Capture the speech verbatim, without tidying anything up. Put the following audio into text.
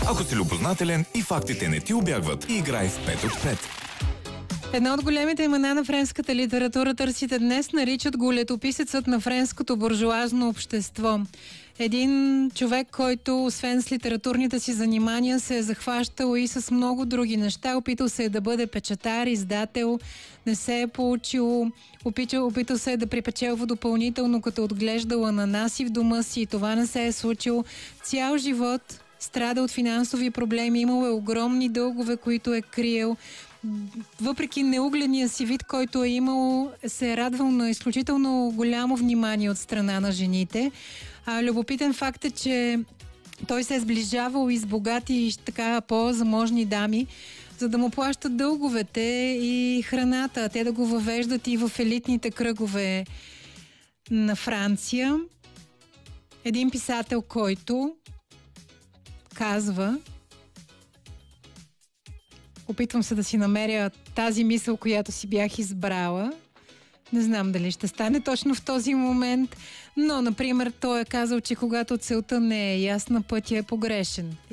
Ако си любознателен и фактите не ти убягват, играй в пет от пет. Едно от големите имена на френската литература търсите днес наричат го летописецът на френското буржуазно общество. Един човек, който освен с литературните си занимания се е захващал и с много други неща. Опитал се е да бъде печатар, издател, не се е получил. Опитал, опитал се е да припечелва допълнително, като отглеждал ананаси в дома си. Това не се е случило. Цял живот страда от финансови проблеми, имал е огромни дългове, които е криел. Въпреки неугления си вид, който е имал, се е радвал на изключително голямо внимание от страна на жените. А, любопитен факт е, че той се е сближавал и с богати и така по-заможни дами, за да му плащат дълговете и храната. Те да го въвеждат и в елитните кръгове на Франция. Един писател, който казва... Опитвам се да си намеря тази мисъл, която си бях избрала. Не знам дали ще стане точно в този момент, но, например, той е казал, че когато целта не е ясна, пътя е погрешен.